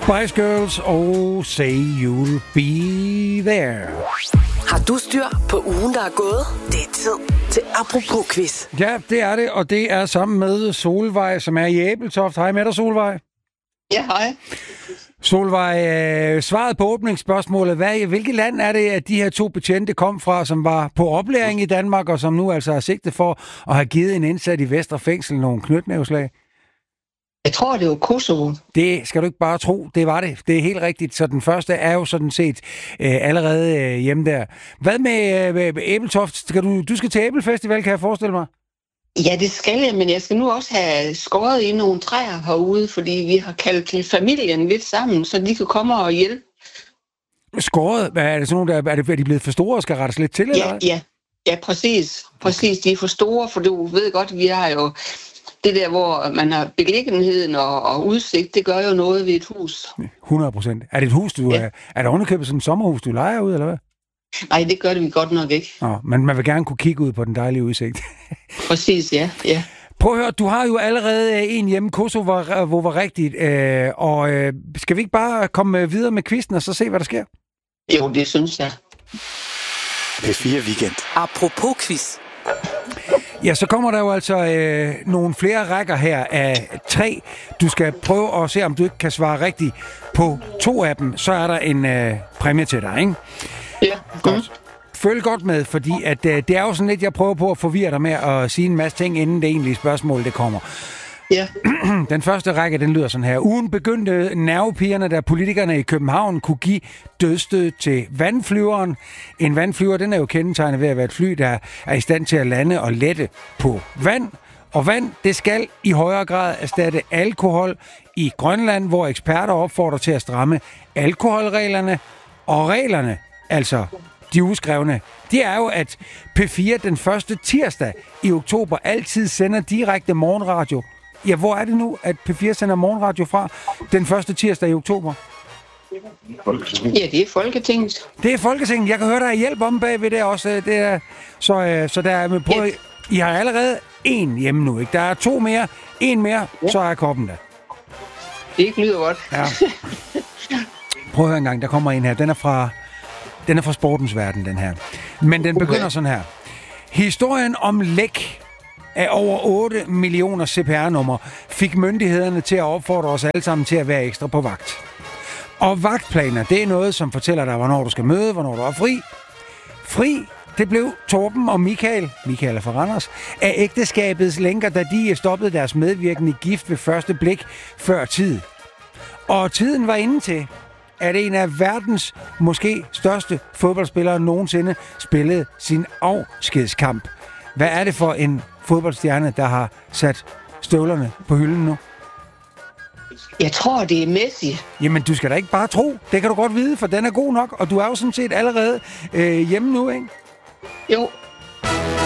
Spice Girls og Say You'll Be There. Har du styr på ugen, der er gået? Det er tid til Apropos-quiz. Ja, det er det, og det er sammen med Solvej, som er i Ebeltoft. Hej med dig, Solvej. Ja, hej. Solvej, svaret på åbningsspørgsmålet. Hvilket land er det, at de her to betjente kom fra, som var på oplæring i Danmark, og som nu altså har sigtet for at have givet en indsat i Vestre Fængsel nogle knytnæveslag? Jeg tror, det var Kosovo. Det skal du ikke bare tro, det var det. Det er helt rigtigt, så den første er jo sådan set allerede hjemme der. Hvad med Ebeltoft? Du skal til Æbelfestival, kan jeg forestille mig? Ja, det skal jeg, men jeg skal nu også have skåret i nogle træer herude, fordi vi har kaldt familien lidt sammen, så de kan komme og hjælpe. Skåret? Er det sådan nogle, er de blevet for store og skal rettes lidt til? Eller? Ja, præcis. Præcis, de er for store, for du ved godt, vi har jo det der, hvor man har beliggenheden og udsigt, det gør jo noget ved et hus. 100%. Er det et hus, er der underkøbet sådan et sommerhus, du lejer ud, eller hvad? Nej, det gør det vi godt nok ikke. Men man vil gerne kunne kigge ud på den dejlige udsigt. Præcis, ja. Prøv at høre, du har jo allerede en hjemme, Kosovo var rigtigt, og skal vi ikke bare komme videre med quizzen og så se, hvad der sker? Jo, det synes jeg. P4 Weekend. Apropos quiz. Ja, så kommer der jo altså nogle flere rækker her af 3. Du skal prøve at se, om du ikke kan svare rigtigt på 2 af dem. Så er der en præmie til dig, ikke? Ja. Godt. Følg godt med, fordi at, det er jo sådan lidt, jeg prøver på at forvirre dig med at sige en masse ting, inden det egentlige spørgsmål det kommer. Ja. Den første række, den lyder sådan her. Ugen begyndte nervepigerne, da politikerne i København kunne give dødsstød til vandflyveren. En vandflyver, den er jo kendetegnet ved at være et fly, der er i stand til at lande og lette på vand. Og vand, det skal i højere grad erstatte alkohol i Grønland, hvor eksperter opfordrer til at stramme alkoholreglerne. Og reglerne, altså de uskrevne, det er jo, at P4 den første tirsdag i oktober altid sender direkte morgenradio. Ja, hvor er det nu, at P4 sender morgenradio fra den første tirsdag i oktober? Ja, det er Folketinget. Det er Folketinget. Jeg kan høre, der er hjælp om bagved det også. Det er, så der er med på. Yes. I har allerede 1 hjemme nu, ikke? Der er 2 mere. 1 mere, ja. Så er koppen der. Det lyder godt. Ja. Prøv at høre en gang, der kommer en her. Den er fra sportens verden, den her. Men den begynder sådan her. Historien om læk af over 8 millioner CPR-numre fik myndighederne til at opfordre os alle sammen til at være ekstra på vagt. Og vagtplaner, det er noget, som fortæller dig, hvornår du skal møde, hvornår du er fri. Fri, det blev Torben og Michael er fra Randers, af ægteskabets lænker, da de stoppede deres medvirkende gift ved første blik før tid. Og tiden var inde til, at en af verdens måske største fodboldspillere nogensinde spillede sin afskedskamp. Hvad er det for en fodboldstjerne, der har sat støvlerne på hylden nu? Jeg tror, det er Messi. Jamen, du skal da ikke bare tro. Det kan du godt vide, for den er god nok, og du er jo sådan set allerede hjemme nu, ikke? Jo,